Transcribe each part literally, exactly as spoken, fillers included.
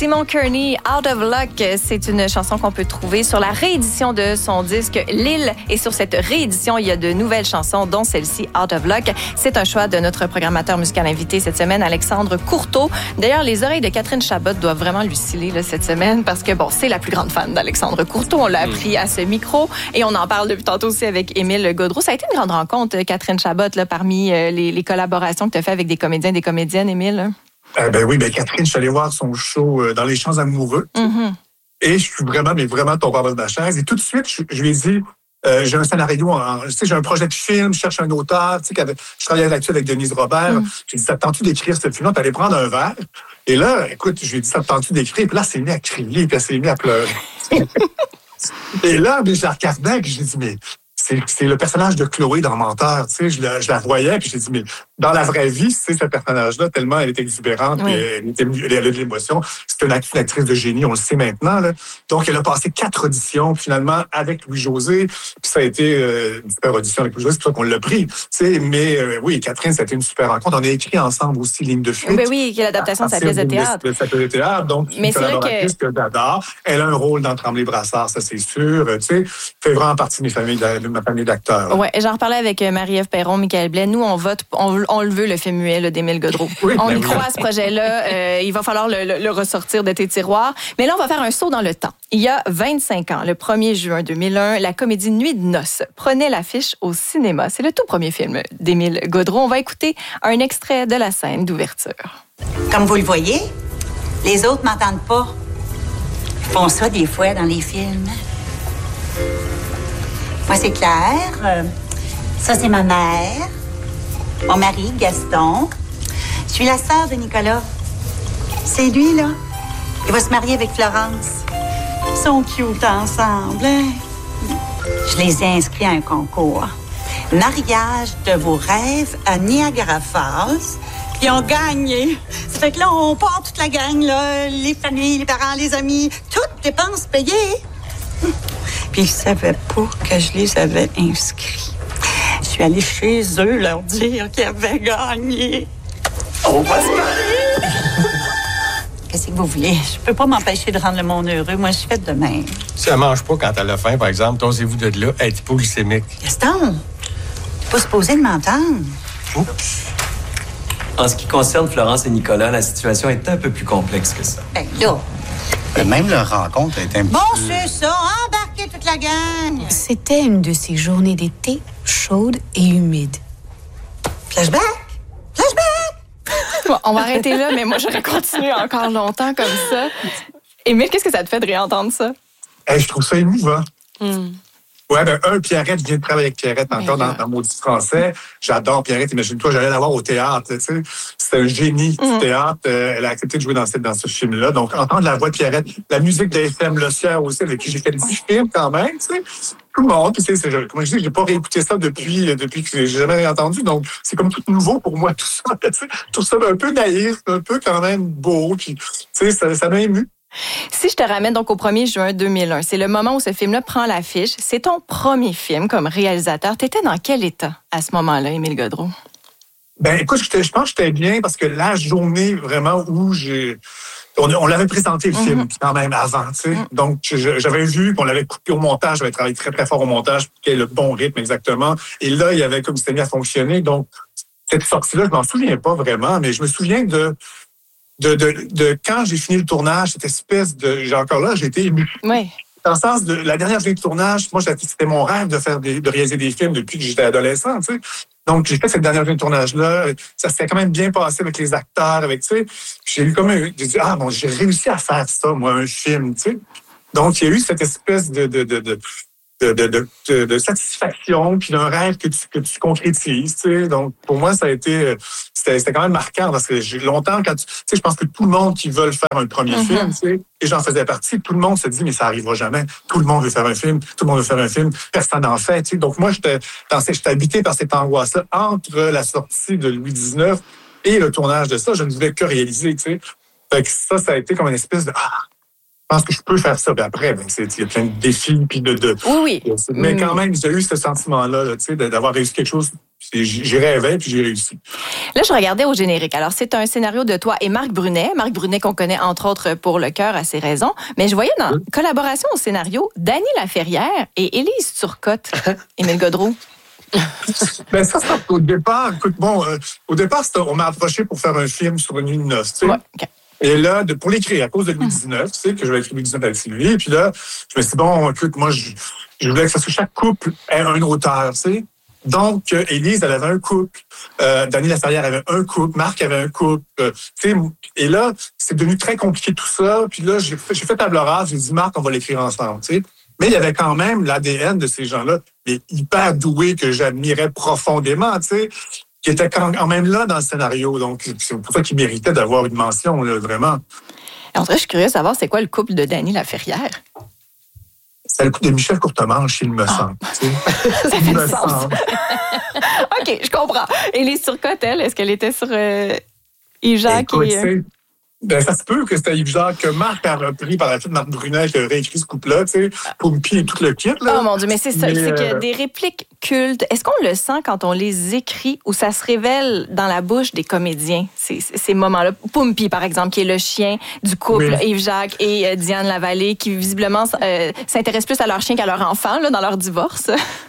Simon Kearney, Out of Luck, c'est une chanson qu'on peut trouver sur la réédition de son disque Lille. Et sur cette réédition, il y a de nouvelles chansons, dont celle-ci, Out of Luck. C'est un choix de notre programmateur musical invité cette semaine, Alexandre Courteau. D'ailleurs, les oreilles de Catherine Chabot doivent vraiment lui sciller là, cette semaine parce que, bon, c'est la plus grande fan d'Alexandre Courteau. On l'a appris à ce micro et on en parle depuis tantôt aussi avec Émile Gaudreau. Ça a été une grande rencontre, Catherine Chabot, là, parmi les, les collaborations que tu as fait avec des comédiens et des comédiennes, Émile. Euh, ben oui, ben Catherine, je suis allé voir son show euh, dans les Champs amoureux. Mm-hmm. Et je suis vraiment, mais vraiment tombé en bas de ma chaise. Et tout de suite, je, je lui ai dit, euh, j'ai un scénario, en, tu sais, j'ai un projet de film, je cherche un auteur. Tu sais, je travaillais là-dessus avec Denise Robert. Mm. J'ai dit, ça te tente-tu d'écrire ce film-là? T'allais prendre un verre. Et là, écoute, je lui ai dit, ça te tente-tu d'écrire? Puis là, elle s'est mise à crier, puis elle s'est mise à pleurer. Et là, mais je la regardais, puis je lui ai dit, mais c'est, c'est le personnage de Chloé dans Menteur. Tu sais, je la, je la voyais, puis j'ai dit, mais dans la vraie vie, c'est ce personnage-là, tellement elle est exubérante, oui. elle, était, elle a de l'émotion. C'est une actrice de génie, on le sait maintenant. Là. Donc, elle a passé quatre auditions, finalement, avec Louis-José. Puis ça a été euh, une super audition avec Louis-José, c'est pour ça qu'on l'a pris. Tu sais, mais euh, oui, Catherine, ça a été une super rencontre. On a écrit ensemble aussi Ligne de fuite. Ben oui, qui est l'adaptation de sa pièce de théâtre. De sa pièce de théâtre. Donc, mais une collaboratrice que... que j'adore. Elle a un rôle dans Tremblay-Brassard, ça c'est sûr. Tu sais, fait vraiment partie de, mes familles, de ma famille d'acteurs. Oui, j'en reparlais avec Marie-Ève Perron, Michael Blais. Nous, on vote, on, on le veut, le film muet d'Émile Gaudreau. Oui, on y oui. croit à ce projet-là. Euh, il va falloir le, le, le ressortir de tes tiroirs. Mais là, on va faire un saut dans le temps. Il y a vingt-cinq ans, le premier juin deux mille un, la comédie Nuit de noces prenait l'affiche au cinéma. C'est le tout premier film d'Émile Gaudreau. On va écouter un extrait de la scène d'ouverture. Comme vous le voyez, les autres m'entendent pas. Ils font ça des fois dans les films. Moi, c'est Claire. Euh, ça, c'est ma mère. Mon mari, Gaston. Je suis la sœur de Nicolas. C'est lui, là. Il va se marier avec Florence. Ils sont cute ensemble, hein? Je les ai inscrits à un concours. Mariage de vos rêves à Niagara Falls. Puis ils ont gagné. Ça fait que là, on part toute la gang, là. Les familles, les parents, les amis. Toutes dépenses payées. Puis ils savaient pas que je les avais inscrits. Je suis allée chez eux leur dire qu'ils avaient gagné. On va se marier! Qu'est-ce que vous voulez? Je peux pas m'empêcher de rendre le monde heureux. Moi, je suis faite de même. Si elle mange pas quand elle a faim, par exemple, torsez-vous de là, elle est hypoglycémique. Gaston, t'es pas supposé de m'entendre. Oups. En ce qui concerne Florence et Nicolas, la situation est un peu plus complexe que ça. Ben là... Ben, même leur rencontre est un bon, peu... Bon, c'est ça. Embarquez toute la gang. C'était une de ces journées d'été chaudes et humides. Flashback! Flashback! Bon, on va arrêter là, mais moi, j'aurais continué encore longtemps comme ça. Émile, qu'est-ce que ça te fait de réentendre ça? Hey, je trouve ça émouvant. Mm. Ouais, ben, un, Pierrette, je viens de travailler avec Pierrette encore dans, dans Maudit français. J'adore Pierrette. Imagine-toi, j'allais la voir au théâtre, tu sais. C'est un génie du mm. théâtre. Euh, elle a accepté de jouer dans, cette, dans ce film-là. Donc, entendre la voix de Pierrette, la musique de F M Le Sieur aussi, avec qui j'ai fait dix films quand même, tu sais. Tout le monde. Puis, tu sais, comme je dis, j'ai pas réécouté ça depuis, depuis que j'ai jamais réentendu. Donc, c'est comme tout nouveau pour moi, tout ça. Tu sais. Tout ça un peu naïf, un peu quand même beau. Puis, tu sais, ça, ça m'a ému. Si je te ramène donc au premier juin deux mille un, c'est le moment où ce film-là prend l'affiche. C'est ton premier film comme réalisateur. Tu étais dans quel état à ce moment-là, Émile Gaudreau? Ben, écoute, je, je pense que j'étais bien parce que la journée vraiment où j'ai... On, on l'avait présenté le mm-hmm. film quand même avant, tu sais. Mm-hmm. Donc, je, j'avais vu qu'on l'avait coupé au montage. J'avais travaillé très, très fort au montage pour qu'il y ait le bon rythme exactement. Et là, il y avait comme c'était mis à fonctionner. Donc, cette sortie-là, je m'en souviens pas vraiment, mais je me souviens de... De, de, de quand j'ai fini le tournage, cette espèce de... J'ai encore là, j'ai été ému. Oui. Dans le sens de la dernière journée de tournage, moi, c'était mon rêve de faire des, de réaliser des films depuis que j'étais adolescent, tu sais. Donc, j'ai fait cette dernière journée de tournage-là. Ça s'est quand même bien passé avec les acteurs, avec, tu sais. J'ai eu comme un... J'ai dit, ah, bon, j'ai réussi à faire ça, moi, un film, tu sais. Donc, il y a eu cette espèce de... de, de, de De, de, de, de satisfaction, puis d'un rêve que tu, que tu concrétises, tu sais. Donc, pour moi, ça a été... C'était, c'était quand même marquant, parce que j'ai longtemps, quand tu... Tu sais, je pense que tout le monde qui veut faire un premier mm-hmm. film, tu sais, et j'en faisais partie, tout le monde se dit, mais ça arrivera jamais. Tout le monde veut faire un film, tout le monde veut faire un film, personne n'en fait, tu sais. Donc, moi, j'étais, dans ces, j'étais habité par cette angoisse-là entre la sortie de Louis dix-neuf et le tournage de ça. Je ne voulais que réaliser, tu sais. Fait que ça, ça a été comme une espèce de... Ah, je pense que je peux faire ça. Puis après, ben, c'est, il y a plein de défis. Puis de, de, oui, oui. De, mais quand même, j'ai eu ce sentiment-là, là, tu sais, d'avoir réussi quelque chose J'y rêvais, puis j'ai réussi. Là, je regardais au générique. Alors, c'est un scénario de toi et Marc Brunet. Marc Brunet, qu'on connaît entre autres pour Le Cœur à ses raisons. Mais je voyais dans oui. collaboration au scénario Dany Laferrière et Élise Turcotte. Émile Godreau. Ben ça, c'est au départ. Écoute, bon, euh, au départ, on m'a approché pour faire un film sur une nuit de noces, tu sais. Ouais, okay. Et là, de, pour l'écrire, à cause de Louis dix-neuf, tu sais, que j'avais écrit Louis dix-neuf avec Sylvie. Et puis là, je me suis dit, bon, écoute, moi, je, je voulais que ça soit chaque couple ait un auteur, tu sais. Donc, euh, Élise, elle avait un couple. Euh, Dany Laferrière avait un couple. Marc avait un couple. Euh, tu sais, et là, c'est devenu très compliqué tout ça. Puis là, j'ai fait, j'ai fait table rase. J'ai dit, Marc, on va l'écrire ensemble, tu sais. Mais il y avait quand même l'A D N de ces gens-là, les hyper doués que j'admirais profondément, tu sais, qui étaient quand même là dans le scénario. Donc, c'est pour ça qu'ils méritaient d'avoir une mention, là, vraiment. En vrai, je suis curieuse de savoir, c'est quoi le couple de Dany Laferrière? C'est le coup de Michel Courtemanche, il me semble. Ah. Ça fait du sens. OK, je comprends. Et les Turcotte, elle, est-ce qu'elle était sur euh, Yves-Jacques? Écoute, et... Ben, ça se peut que c'était Yves-Jacques, que Marc a repris par la suite, Marc Brunet, qui a réécrit ce couple-là, tu sais, Poumpi et tout le kit, là. Oh mon Dieu, mais c'est ça, mais c'est euh... qu'il y a des répliques cultes. Est-ce qu'on le sent quand on les écrit ou ça se révèle dans la bouche des comédiens, ces, ces moments-là? Poumpi, par exemple, qui est le chien du couple, oui. Yves-Jacques et euh, Diane Lavallée, qui visiblement euh, s'intéressent plus à leur chien qu'à leur enfant, là, dans leur divorce.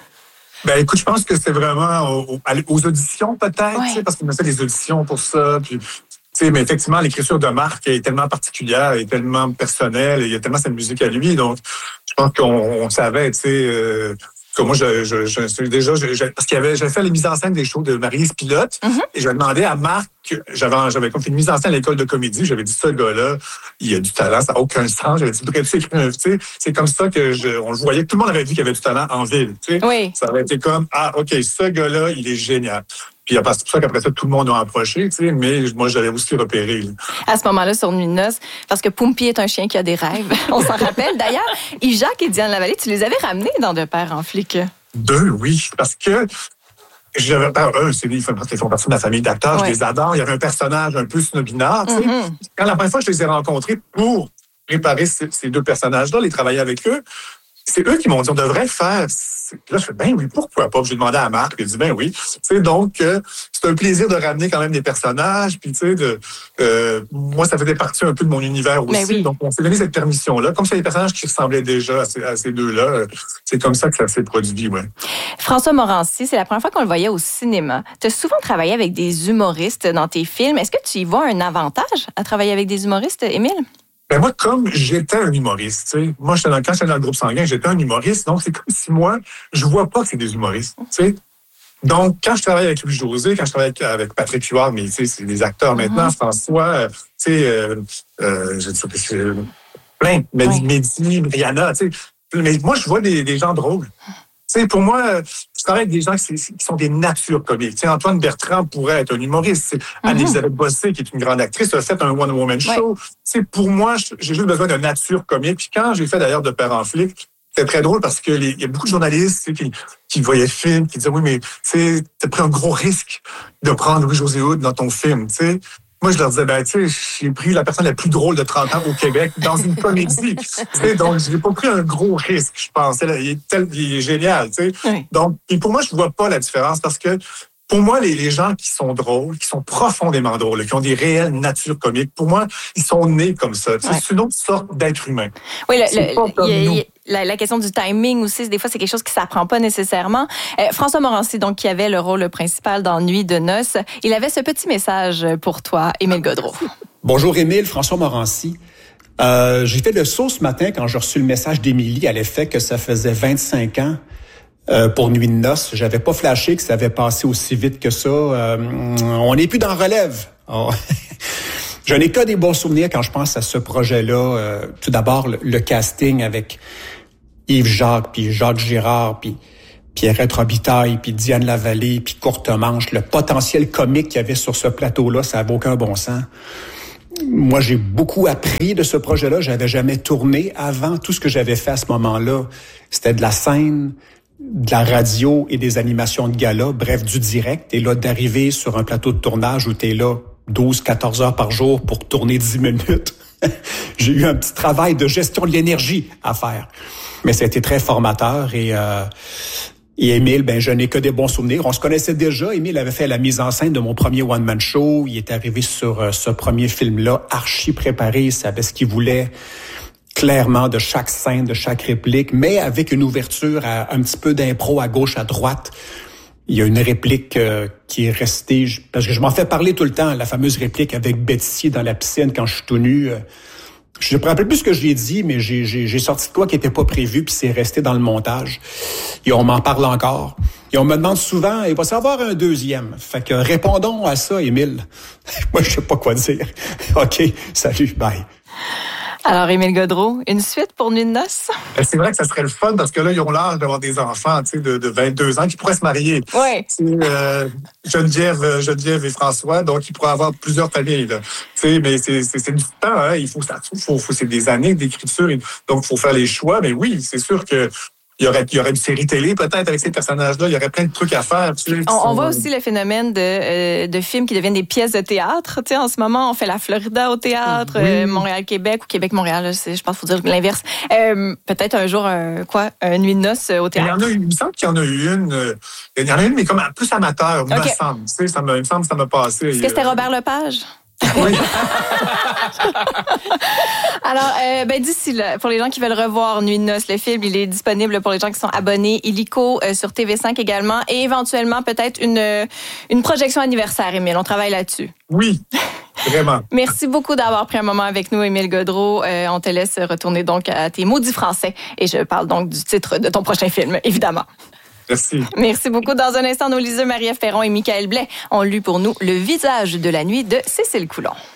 Ben écoute, je pense que c'est vraiment aux, aux auditions, peut-être, ouais. Parce qu'on a fait des auditions pour ça, puis... Tu sais, mais effectivement, l'écriture de Marc est tellement particulière, est tellement personnelle, il y a tellement cette musique à lui, donc je pense qu'on on savait, tu sais, euh, que moi, je, je, je, je déjà, je, je, parce qu'il y avait, j'avais fait les mises en scène des shows de Maryse Pilote, mm-hmm. et j'avais demandé à Marc, j'avais, j'avais fait une mise en scène à l'école de comédie, j'avais dit, ce gars-là, il a du talent, ça n'a aucun sens, j'avais dit, bref, tu sais, c'est comme ça que je, on le voyait, tout le monde avait dit qu'il avait du talent en ville, tu sais. Oui. Ça aurait été comme, ah, OK, ce gars-là, il est génial. Puis c'est pour ça qu'après ça, tout le monde a approché, tu sais, mais moi, j'avais aussi repéré. Là. À ce moment-là, sur Nuit de noces, parce que Poumpi est un chien qui a des rêves. On s'en rappelle. D'ailleurs, Yves-Jacques et Diane Lavallée, tu les avais ramenés dans De Père en flic. Deux, oui, parce que j'avais pas eux, c'est ils font partie de ma famille d'acteurs, ouais. Je les adore. Il y avait un personnage un peu snobinard, tu sais. Mm-hmm. Quand la première fois que je les ai rencontrés pour préparer ces, ces deux personnages-là, les travailler avec eux, c'est eux qui m'ont dit, on devrait faire... Là, je fais, ben oui, pourquoi pas? Puis j'ai demandé à Marc, il a dit, ben oui. Tu sais, donc, euh, c'est un plaisir de ramener quand même des personnages, puis tu sais, de, euh, moi, ça faisait partie un peu de mon univers aussi. Oui. Donc, on s'est donné cette permission-là. Comme c'est des personnages qui ressemblaient déjà à ces, à ces deux-là, c'est comme ça que ça s'est produit, ouais. François Morancy, c'est la première fois qu'on le voyait au cinéma. Tu as souvent travaillé avec des humoristes dans tes films. Est-ce que tu y vois un avantage à travailler avec des humoristes, Émile? Ben moi, comme j'étais un humoriste, tu sais, moi, j'étais dans, quand j'étais dans le groupe sanguin, j'étais un humoriste, donc c'est comme si moi, je vois pas que c'est des humoristes, tu sais. Donc, quand je travaille avec Louis-José, quand je travaille avec, avec Patrick Huard, mais tu sais, c'est des acteurs mm-hmm. maintenant, François, euh, tu sais, euh, euh, je sais pas, c'est plein, Mehdi, Mehdi, Rihanna, tu sais. Mais moi, je vois des, des gens drôles. Tu sais, pour moi, je travaille avec des gens qui, qui sont des natures comiques. Tu sais, Antoine Bertrand pourrait être un humoriste. Mm-hmm. Anne-Elisabeth Bossé, qui est une grande actrice, a fait un one-woman show. Ouais. Tu sais, pour moi, j'ai juste besoin de nature comique. Puis quand j'ai fait d'ailleurs De Père en flic, c'était très drôle parce qu'il y a beaucoup de journalistes tu sais, qui, qui voyaient le film, qui disaient, oui, mais tu sais, t'as pris un gros risque de prendre Louis-José Hood dans ton film, tu sais. Moi, je leur disais, ben, tu sais, j'ai pris la personne la plus drôle de trente ans au Québec dans une comédie. Tu sais, donc, je n'ai pas pris un gros risque, je pense. Il est, tel, il est génial, tu sais. Oui. Donc, et pour moi, je ne vois pas la différence parce que pour moi, les, les gens qui sont drôles, qui sont profondément drôles, qui ont des réelles natures comiques, pour moi, ils sont nés comme ça. Ouais. C'est une autre sorte d'être humain. Oui, le, le, y a, y a, la, la question du timing aussi, des fois, c'est quelque chose qui ne s'apprend pas nécessairement. Euh, François Morancy, donc, qui avait le rôle principal dans Nuit de noces, il avait ce petit message pour toi, Émile Godreau. Bonjour, Émile, François Morancy. Euh, j'ai fait le saut ce matin quand j'ai reçu le message d'Émilie à l'effet que ça faisait vingt-cinq ans Euh, pour Nuit de noces. J'avais pas flashé que ça avait passé aussi vite que ça. Euh, on n'est plus dans relève. Oh. Je n'ai que des bons souvenirs quand je pense à ce projet-là. Euh, tout d'abord, le, le casting avec Yves-Jacques, puis Jacques Girard, puis Pierrette Robitaille, puis Diane Lavallée, puis Courtemanche. Le potentiel comique qu'il y avait sur ce plateau-là, ça n'avait aucun bon sens. Moi, j'ai beaucoup appris de ce projet-là. J'avais jamais tourné avant. Tout ce que j'avais fait à ce moment-là, c'était de la scène, de la radio et des animations de gala, bref, du direct. Et là, d'arriver sur un plateau de tournage où t'es là douze, quatorze heures par jour pour tourner dix minutes. J'ai eu un petit travail de gestion de l'énergie à faire. Mais ça a été très formateur et euh, Et Émile, ben, je n'ai que des bons souvenirs. On se connaissait déjà. Émile avait fait la mise en scène de mon premier one-man show. Il est arrivé sur euh, ce premier film-là, archi préparé. Il savait ce qu'il voulait clairement de chaque scène, de chaque réplique, mais avec une ouverture à un petit peu d'impro à gauche, à droite. Il y a une réplique euh, qui est restée, parce que je m'en fais parler tout le temps, la fameuse réplique avec Betsy dans la piscine quand je suis tout nu. Euh, Je ne me rappelle plus ce que je lui ai dit, mais j'ai, j'ai, j'ai sorti de quoi qui n'était pas prévu, puis c'est resté dans le montage. Et on m'en parle encore. Et on me demande souvent, il va s'en avoir un deuxième. Fait que répondons à ça, Émile. Moi, je sais pas quoi dire. OK, salut, bye. Alors, Émile Gaudreault, une suite pour Nuit de noces? C'est vrai que ça serait le fun parce que là, ils ont l'âge d'avoir des enfants, tu sais, de, de vingt-deux ans qui pourraient se marier. Oui. Euh, Geneviève, Geneviève et François, donc ils pourraient avoir plusieurs familles, là. Tu sais, mais c'est, c'est, c'est du temps, hein. Il faut, ça, faut, faut, c'est des années d'écriture, donc il faut faire les choix. Mais oui, c'est sûr que il y aurait, il y aurait une série télé peut-être avec ces personnages-là. Il y aurait plein de trucs à faire. Tu sais, on, sont... on voit aussi le phénomène de, euh, de films qui deviennent des pièces de théâtre. Tu sais, en ce moment, on fait la Florida au théâtre, oui. euh, Montréal-Québec ou Québec-Montréal. Je pense qu'il faut dire l'inverse. Euh, peut-être un jour, un, quoi, une nuit de noces au théâtre. Il y en a, il me semble qu'il y en a eu une. Euh, il y en a une, mais comme plus amateur, okay. me semble. Tu sais, ça me, il me semble que ça m'a passé. Est-ce que c'était Robert Lepage? Oui. Alors, euh, ben d'ici là, pour les gens qui veulent revoir Nuit de noces, le film, il est disponible pour les gens qui sont abonnés illico euh, sur T V cinq également, et éventuellement peut-être une une projection anniversaire, Émile. On travaille là-dessus. Oui, vraiment. Merci beaucoup d'avoir pris un moment avec nous, Émile Gaudreault. Euh, on te laisse retourner donc à tes maudits français, et je parle donc du titre de ton prochain film, évidemment. Merci. Merci beaucoup. Dans un instant, nos liseux Marie-Ève Perron et Michael Blais ont lu pour nous Le visage de la nuit de Cécile Coulon.